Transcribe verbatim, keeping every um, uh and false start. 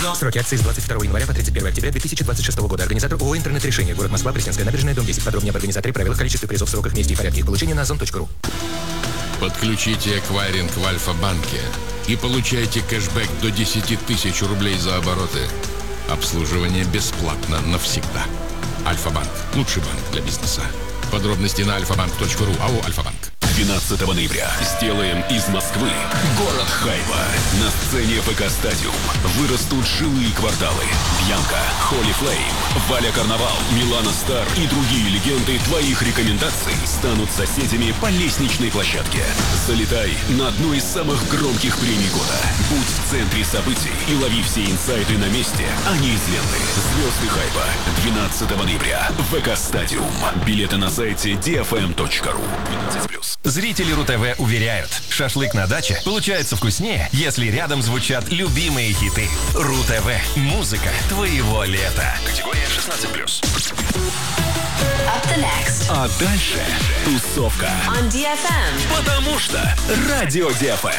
Сроки акции с двадцать второго января по тридцать первое октября две тысячи двадцать шестого года. Организатор ООО «Интернет-решение». Город Москва, Пресненская набережная, дом десять. Подробнее об организаторе, правилах, количестве призов, сроках, месте и порядке их получения на озон точка ру. Подключите эквайринг в Альфа-банке и получайте кэшбэк до десять тысяч рублей за обороты. Обслуживание бесплатно навсегда. Альфа-банк. Лучший банк для бизнеса. Подробности на альфа банк точка ру. АО «Альфа-банк». двенадцатого ноября сделаем из Москвы город Хайва. На сцене ВК Стадиум вырастут жилые кварталы. Бьянка, Холли Флейм, Валя Карнавал, Милана Стар и другие легенды твоих рекомендаций станут соседями по лестничной площадке. Залетай на одну из самых громких премий года. Будь в центре событий и лови все инсайты на месте, а не из ленты. Звезды Хайва. двенадцатого ноября. ВК Стадиум. Билеты на сайте ди эф эм точка ру. двенадцать плюс. Зрители РУ-ТВ уверяют, шашлык на даче получается вкуснее, если рядом звучат любимые хиты. РУ-ТВ. Музыка твоего лета. Категория шестнадцать плюс. Up the next. А дальше тусовка. On ди эф эм. Потому что Радио ди эф эм.